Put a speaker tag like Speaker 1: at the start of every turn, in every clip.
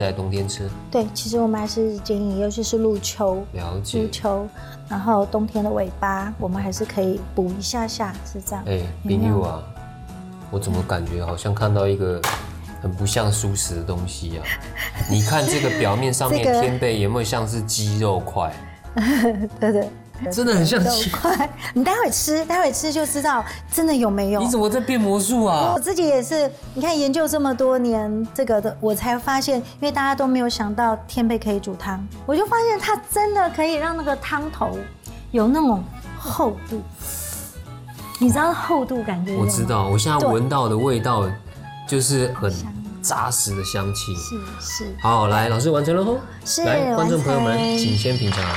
Speaker 1: 在冬天吃。
Speaker 2: 对，其实我们还是建议，尤其是入秋，
Speaker 1: 了解。
Speaker 2: 入秋，然后冬天的尾巴，我们还是可以补一下下，是这样。
Speaker 1: 朋友啊，我怎么感觉好像看到一个很不像蔬食的东西啊？你看这个表面上面天贝有没有像是鸡肉块？
Speaker 2: 对。
Speaker 1: 真的很像鸡
Speaker 2: 肉块。你待会吃就知道真的有没有。
Speaker 1: 你怎么在变魔术啊？
Speaker 2: 我自己也是，你看研究这么多年这个的，我才发现，因为大家都没有想到天贝可以煮汤，我就发现它真的可以让那个汤头有那种厚度。你知道厚度感觉？
Speaker 1: 我知道，我现在闻到的味道就是很扎实的香气。
Speaker 2: 是。
Speaker 1: 好，来，老师完成了吼。
Speaker 2: 是。
Speaker 1: 来，观众朋友们，请先品尝。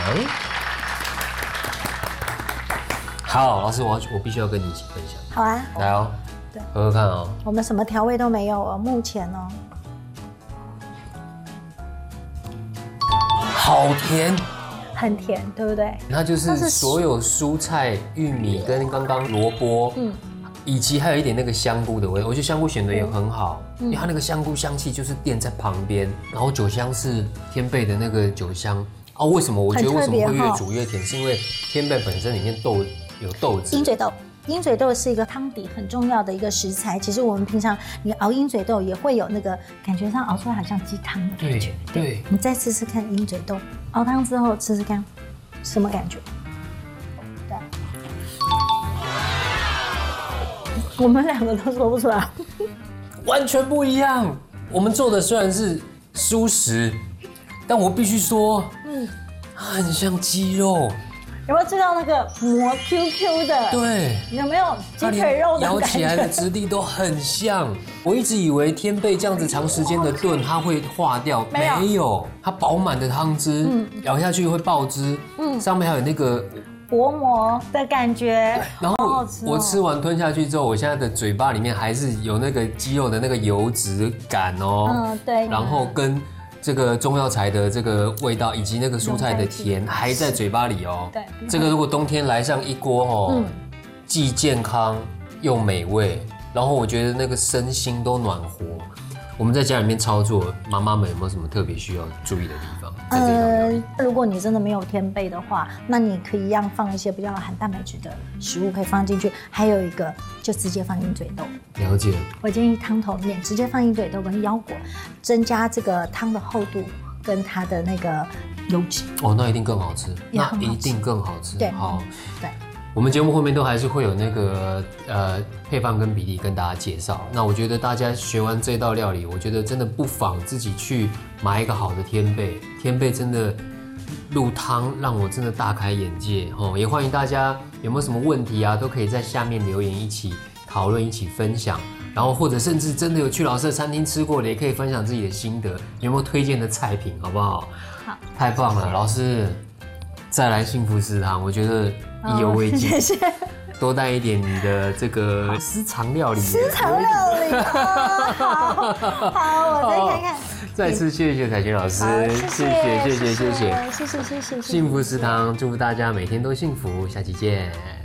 Speaker 1: 好，老师，我必须要跟你一起分享。
Speaker 2: 好啊，
Speaker 1: 来哦，对，喝喝看哦。
Speaker 2: 我们什么调味都没有哦，目前哦。
Speaker 1: 好甜，
Speaker 2: 很甜，对不对？
Speaker 1: 它就是所有蔬菜、玉米跟刚刚萝卜，以及还有一点那个香菇的味道，我觉得香菇选的也很好，因为它那个香菇香气就是垫在旁边，然后酒香是天贝的那个酒香。哦，为什么？我觉得为什么会越煮越甜，是因为天贝本身里面有豆子，
Speaker 2: 鹰嘴豆是一个汤底很重要的一个食材。其实我们平常你熬鹰嘴豆也会有那个感觉上熬出来好像鸡汤的感觉。
Speaker 1: 对，
Speaker 2: 你再吃吃看鹰嘴豆熬汤之后吃吃看，什么感觉？对，我们两个都说不出来，
Speaker 1: 完全不一样。我们做的虽然是蔬食，但我必须说，很像鸡肉。
Speaker 2: 有没有吃到那个膜 QQ 的？
Speaker 1: 对，
Speaker 2: 有没有鸡腿肉的感觉？
Speaker 1: 咬起来的质地都很像。我一直以为天贝这样子长时间的炖，它会化掉，没有，它饱满的汤汁，咬下去会爆汁，上面还有那个
Speaker 2: 薄膜的感觉。
Speaker 1: 然后我吃完吞下去之后，我现在的嘴巴里面还是有那个鸡肉的那个油脂感哦。
Speaker 2: 对。
Speaker 1: 然后跟这个中药材的这个味道，以及那个蔬菜的甜，还在嘴巴里哦。
Speaker 2: 对，
Speaker 1: 这个如果冬天来上一锅哦，既健康又美味，然后我觉得那个身心都暖和。我们在家里面操作，妈妈们有没有什么特别需要注意的地方？
Speaker 2: 如果你真的没有天贝的话，那你可以一样放一些比较含蛋白质的食物可以放进去。还有一个，就直接放鹰嘴豆。
Speaker 1: 了解。
Speaker 2: 我建议汤头里面直接放鹰嘴豆跟腰果，增加这个汤的厚度跟它的那个油脂。
Speaker 1: 哦，那一定更好吃。那一定更好吃。
Speaker 2: 对，
Speaker 1: 好。
Speaker 2: 对。
Speaker 1: 我们节目后面都还是会有那个配方跟比例跟大家介绍。那我觉得大家学完这道料理，我觉得真的不妨自己去买一个好的天贝。天贝真的入汤让我真的大开眼界哦！也欢迎大家有没有什么问题啊，都可以在下面留言一起讨论、一起分享。然后或者甚至真的有去老师的餐厅吃过的，也可以分享自己的心得，有没有推荐的菜品，好不好？
Speaker 2: 好，
Speaker 1: 太棒了，老师，再来幸福食堂，我觉觉得意犹未尽，
Speaker 2: 谢谢。
Speaker 1: 多带一点你的这个私藏料理。
Speaker 2: 私藏料理，好，我再看看。
Speaker 1: 再次谢谢彩娟老师，谢谢。
Speaker 2: 谢谢。
Speaker 1: 幸福食堂，祝福大家每天都幸福，下期见。